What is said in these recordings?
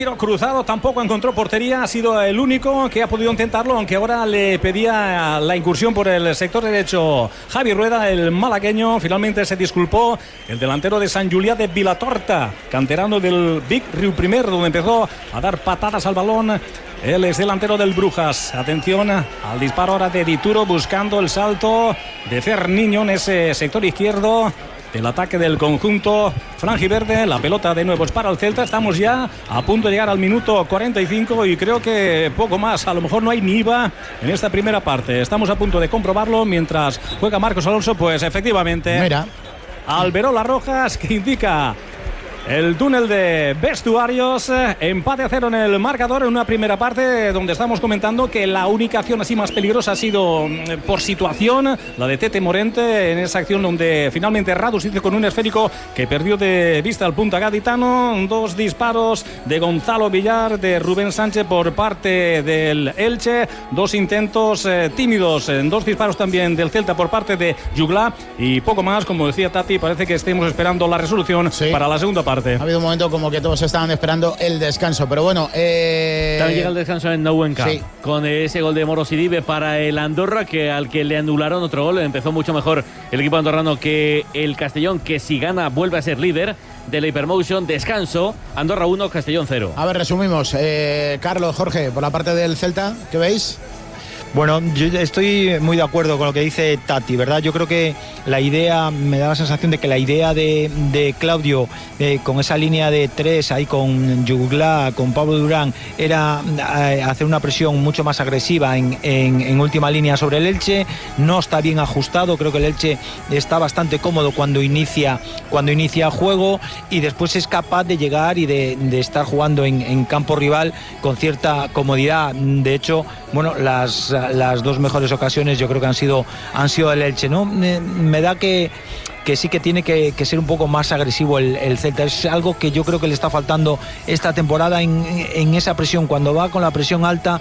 Tiro cruzado, tampoco encontró portería, ha sido el único que ha podido intentarlo, aunque ahora le pedía la incursión por el sector derecho Javi Rueda, el malagueño. Finalmente se disculpó el delantero de Sant Julià de Vilatorta, canterano del Vic Riu Primer, donde empezó a dar patadas al balón. Él es delantero del Brujas. Atención al disparo ahora de Dituro, buscando el salto de Cerniño en ese sector izquierdo del ataque del conjunto franjiverde. La pelota de nuevo es para el Celta. Estamos ya a punto de llegar al minuto 45 y creo que poco más, a lo mejor no hay ni IVA en esta primera parte. Estamos a punto de comprobarlo mientras juega Marcos Alonso. Pues efectivamente, mira, Alberola Rojas, que indica el túnel de vestuarios. Empate a 0 en el marcador en una primera parte donde estamos comentando que la única acción así más peligrosa ha sido por situación la de Tete Morente, en esa acción donde finalmente Radus hizo con un esférico que perdió de vista al punta gaditano. Dos disparos de Gonzalo Villar, de Rubén Sánchez por parte del Elche, dos intentos tímidos, dos disparos también del Celta por parte de Jugla y poco más. Como decía Tati, parece que estemos esperando la resolución para la segunda parte. Ha habido un momento como que todos estaban esperando el descanso, pero bueno. También llega el descanso en Nouenca, sí, con ese gol de Moro Sidibe para el Andorra, que al que le anularon otro gol. Empezó mucho mejor el equipo andorrano que el Castellón, que si gana vuelve a ser líder de la Hypermotion. Descanso, Andorra 1, Castellón 0. A ver, resumimos. Carlos, Jorge, por la parte del Celta, ¿qué veis? Bueno, yo estoy muy de acuerdo con lo que dice Tati, ¿verdad? Yo creo que la idea, me da la sensación de que la idea de Claudio con esa línea de tres ahí con Jugla, con Pablo Durán, era hacer una presión mucho más agresiva en última línea sobre el Elche. No está bien ajustado, creo que el Elche está bastante cómodo cuando inicia juego y después es capaz de llegar y de estar jugando en campo rival con cierta comodidad. De hecho, bueno, las dos mejores ocasiones yo creo que han sido del Elche, ¿no? Me da que sí que tiene que ser un poco más agresivo el Celta. Es algo que yo creo que le está faltando esta temporada en esa presión. Cuando va con la presión alta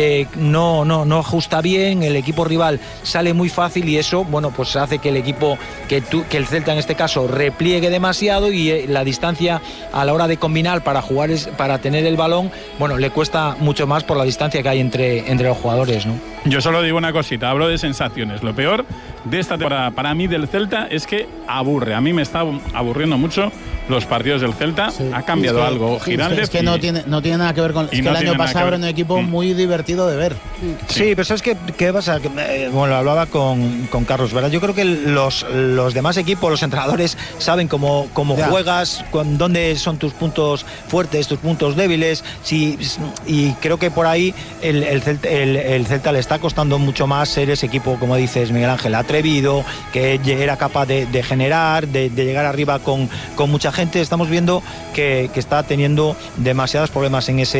no ajusta bien, el equipo rival sale muy fácil y eso, bueno, pues hace que el equipo, que el Celta en este caso repliegue demasiado y la distancia a la hora de combinar para jugar, para tener el balón, bueno, le cuesta mucho más por la distancia que hay entre los jugadores, ¿no? Yo solo digo una cosita, hablo de sensaciones. Lo peor de esta temporada para mí del Celta es que aburre. A mí me está aburriendo mucho los partidos del Celta. Sí. Ha cambiado algo Giraldez. Es que no tiene nada que ver con... Es que el año pasado era un equipo muy divertido de ver. Sí, pero ¿sabes qué pasa? Bueno, hablaba con Carlos, ¿verdad? Yo creo que los demás equipos, los entrenadores, saben cómo juegas, dónde son tus puntos fuertes, tus puntos débiles. Y creo que por ahí el Celta le está costando mucho más ser ese equipo, como dices, Miguel Ángel, atrevido, que era capaz de generar, de llegar arriba con mucha gente. Estamos viendo que está teniendo demasiados problemas en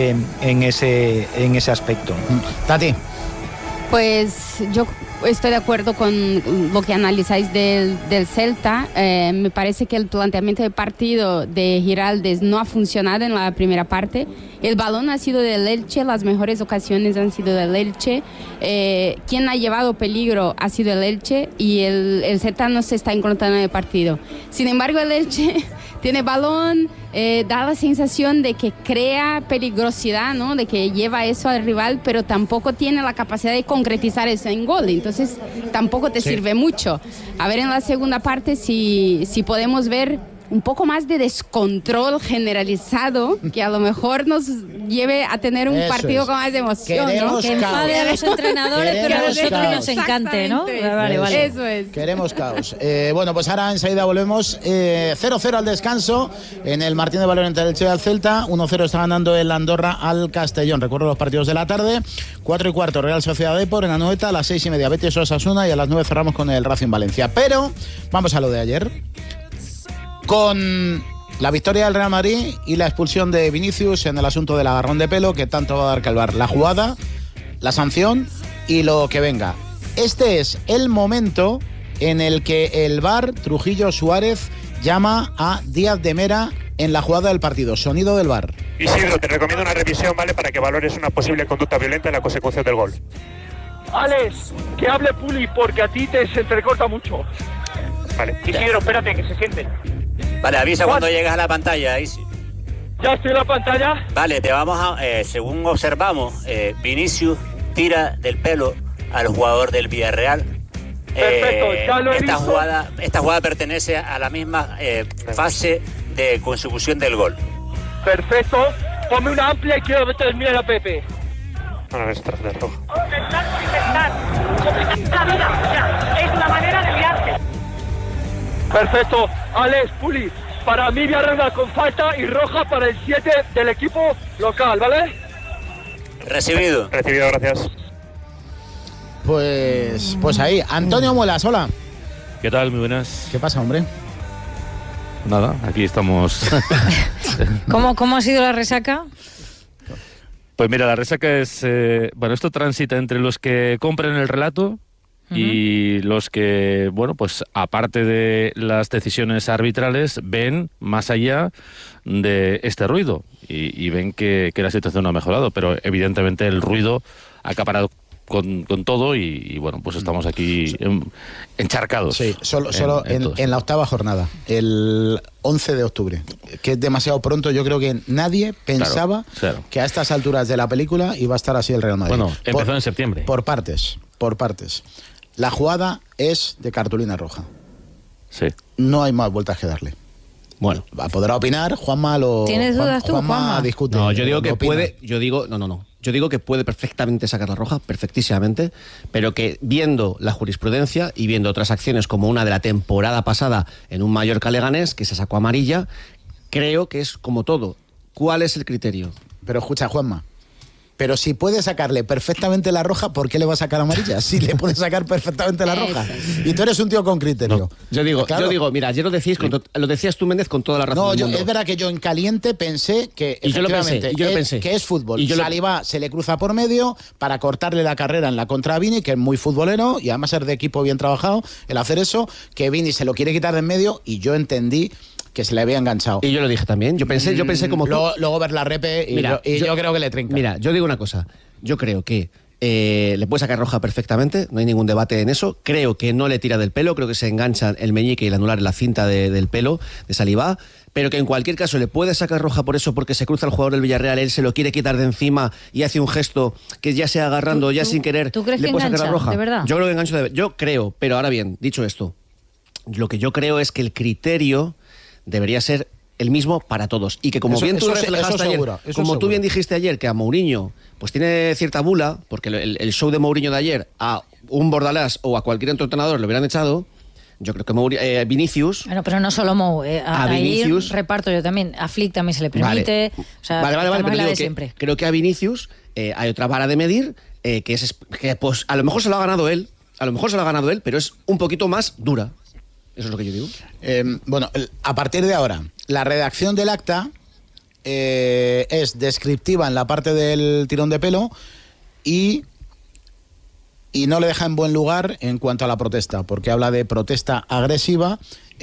ese aspecto. Tati. Pues yo estoy de acuerdo con lo que analizáis del Celta. Me parece que el planteamiento de partido de Giraldez no ha funcionado en la primera parte. El balón ha sido del Elche, las mejores ocasiones han sido del Elche. Quien ha llevado peligro ha sido el Elche y el Celta no se está encontrando en el partido. Sin embargo, el Elche tiene balón, da la sensación de que crea peligrosidad, ¿no? De que lleva eso al rival, pero tampoco tiene la capacidad de concretizar eso en gol. Entonces tampoco te sirve mucho. A ver en la segunda parte si podemos ver un poco más de descontrol generalizado que a lo mejor nos lleve a tener un partido con más emoción, ¿no? Que enfade a los entrenadores, pero a nosotros nos encante, ¿no? Vale. Eso es. Queremos caos. Bueno, pues ahora enseguida volvemos. 0-0 al descanso en el Martín de Valero entre el Elche y el Celta. 1-0 está ganando el Andorra al Castellón. Recuerdo los partidos de la tarde. 4:15 Real Sociedad Depor en Anoeta. A las 6:30 Betis Osasuna y a las 9 cerramos con el Racing Valencia. Pero vamos a lo de ayer. Con la victoria del Real Madrid y la expulsión de Vinicius en el asunto del agarrón de pelo, que tanto va a dar que hablar. La jugada, la sanción y lo que venga. Este es el momento en el que el VAR Trujillo Suárez llama a Díaz de Mera en la jugada del partido. Sonido del VAR. Isidro, te recomiendo una revisión, ¿vale? Para que valores una posible conducta violenta en la consecución del gol. Alex, que hable Puli, porque a ti se entrecorta mucho. Vale. Isidro, espérate, que se siente. Vale, avisa cuando llegas a la pantalla, Isi. Ya estoy en la pantalla. Vale, te vamos a... según observamos, Vinicius tira del pelo al jugador del Villarreal. Perfecto, ya lo he esta visto. esta jugada pertenece a la misma fase de consecución del gol. Perfecto. Ponme una amplia y quiero que termine a Pepe. Una vez tras de rojo. Es una manera de liarte. Perfecto. Alex, Puli, para mí Villarreal con falta y roja para el 7 del equipo local, ¿vale? Recibido. Recibido, gracias. Pues ahí, Antonio Muelas, hola. ¿Qué tal? Muy buenas. ¿Qué pasa, hombre? Nada, aquí estamos. ¿Cómo ha sido la resaca? Pues mira, la resaca es... bueno, esto transita entre los que compran el relato y los que, bueno, pues aparte de las decisiones arbitrales, ven más allá de este ruido y ven que la situación no ha mejorado, pero evidentemente el ruido ha acaparado con todo y bueno, pues estamos aquí encharcados. Sí, solo en la octava jornada, el 11 de octubre, que es demasiado pronto. Yo creo que nadie pensaba que a estas alturas de la película iba a estar así el Real Madrid. Bueno, empezó en septiembre. Por partes. La jugada es de cartulina roja. Sí. No hay más vueltas que darle. Bueno, podrá opinar, Juanma lo... ¿Tienes dudas tú, Juanma? Discute. No, yo digo que opina. puede, yo digo que puede perfectamente sacar la roja, perfectísimamente, pero que viendo la jurisprudencia y viendo otras acciones como una de la temporada pasada en un Mallorca Leganés, que se sacó amarilla, creo que es como todo. ¿Cuál es el criterio? Pero escucha, Juanma, pero si puede sacarle perfectamente la roja, ¿por qué le va a sacar amarilla? Si le puede sacar perfectamente la roja. Y tú eres un tío con criterio. No. Yo digo, mira, ayer lo decías tú, Méndez, con toda la razón. No, del mundo. es verdad que yo en caliente pensé que Y yo lo efectivamente pensé. que es fútbol. Y yo lo- Saliba se le cruza por medio para cortarle la carrera en la contra a Vini, que es muy futbolero y además es de equipo bien trabajado el hacer eso, que Vini se lo quiere quitar de en medio y yo entendí que se le había enganchado. Y yo lo dije también. Yo pensé como tú. Luego ver la repe y, Mira, yo creo que le trinca. Mira, yo digo una cosa. Yo creo que le puede sacar roja perfectamente, no hay ningún debate en eso. Creo que no le tira del pelo, creo que se engancha el meñique y el anular en la cinta del pelo de Saliba, pero que en cualquier caso le puede sacar roja por eso, porque se cruza el jugador del Villarreal, él se lo quiere quitar de encima y hace un gesto que ya sea agarrando, ya sin querer, ¿tú crees le que puede sacar la engancha, roja. de verdad? Yo creo que engancha, yo creo, pero ahora bien, dicho esto, lo que yo creo es que el criterio debería ser el mismo para todos. Y que como Eso- bien tú eso- reflejaste eso ayer, seguro, eso como tú seguro. bien dijiste ayer, que a Mourinho pues tiene cierta bula, porque el show de Mourinho de ayer a un Bordalás o a cualquier otro entrenador lo hubieran echado, yo creo que Vinicius... Bueno, pero no solo Mou, A ahí Vinicius- reparto yo también. A Flick también se le permite. Vale. O sea, Vale, estamos en pero la digo de que siempre. creo que a Vinicius hay otra vara de medir, que pues a lo mejor se lo ha ganado él, pero es un poquito más dura. Eso es lo que yo digo. Bueno, a partir de ahora, la redacción del acta es descriptiva en la parte del tirón de pelo y no le deja en buen lugar en cuanto a la protesta, porque habla de protesta agresiva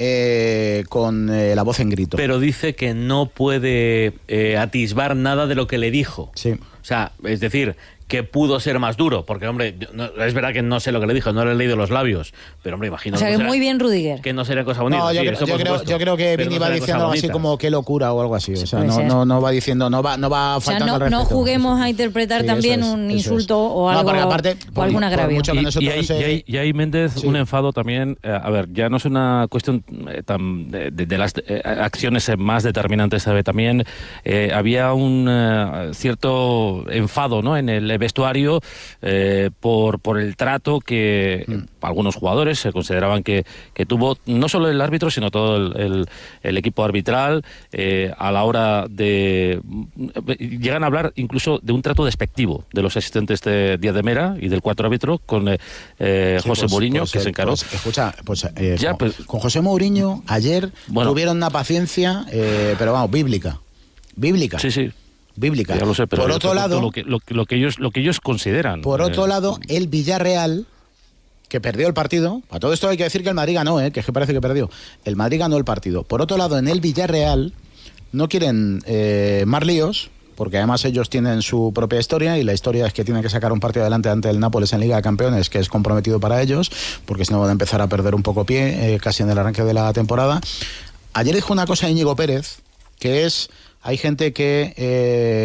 con la voz en grito. Pero dice que no puede atisbar nada de lo que le dijo. Sí. O sea, es decir, que pudo ser más duro, porque, hombre, es verdad que no sé lo que le dijo, no le he leído los labios, pero, hombre, imagino O sea, que muy bien Rudiger. que no sería cosa bonita. No, sí, eso por supuesto. yo creo que Pero Vini no va sería diciendo cosa algo así bonita. como qué locura o algo así. O sea, puede ser. no va diciendo, no va O sea, faltando al no respeto. juguemos a interpretar Sí, también eso es, un eso es. insulto o No, algo porque aparte, o algún agravio. mucho que nosotros Y hay, no sé- y hay- y hay, Méndez, Sí. un enfado también. A ver, ya no es una cuestión de las acciones más determinantes, ¿sabe? También había un cierto enfado, ¿no?, en el vestuario por el trato que algunos jugadores se consideraban que tuvo no solo el árbitro, sino todo el equipo arbitral a la hora de... Llegan a hablar incluso de un trato despectivo de los asistentes de Díaz de Mera y del cuatro árbitro con José Mourinho, que se encaró. Escucha, Ya, con, pues- con José Mourinho ayer Bueno. tuvieron una paciencia, pero vamos, bíblica. Sí, sí. Bíblica. Ya lo sé, pero por yo otro te lado, cuento lo que ellos consideran. por otro lado, el Villarreal, que perdió el partido, a todo esto hay que decir que el Madrid ganó, que es que parece que perdió. El Madrid ganó el partido. Por otro lado, en el Villarreal no quieren más líos, porque además ellos tienen su propia historia y la historia es que tienen que sacar un partido adelante ante el Nápoles en Liga de Campeones, que es comprometido para ellos, porque si no van a empezar a perder un poco pie casi en el arranque de la temporada. Ayer dijo una cosa Íñigo Pérez, que es hay gente que